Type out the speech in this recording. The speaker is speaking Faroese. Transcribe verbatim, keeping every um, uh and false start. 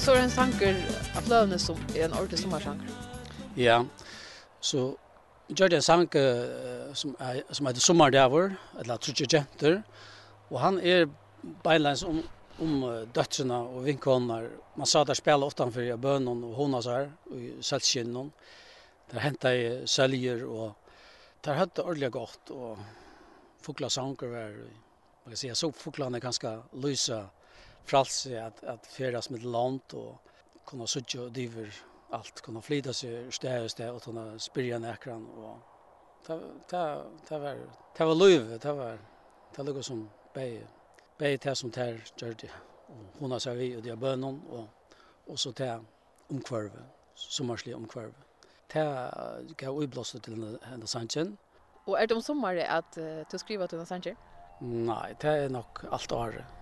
så är en sanker av flövne som är en ordentlig sommarsanker. Ja, så gör det en sang uh, som, er, som heter Sommardäver, eller Trudje Jenter, og han er beinleins om, om uh, døtrene og vinkoner. Man sa der spela utanfor i bønnen og honas her, i selvskinnen. Der hentet jeg søljer, og der hadde det ordentlig godt, og fugla sanger var, man kan si, jeg så fuglene ganske lysa fralse at, at fjerdas med land, og kunne suttje og diver allt, kunna flyta sig sted och sted och kunna spyrja näkran och det det det var det var löv det var det låg som bä bä det som där gjorde och hon har så vi och de bönon och och så där omkvarve sommarslig omkvarve det gav utblåst till den sanchen. Och är det om sommar att uh, du skriver till den sanchen? Nej, det är nog allt år.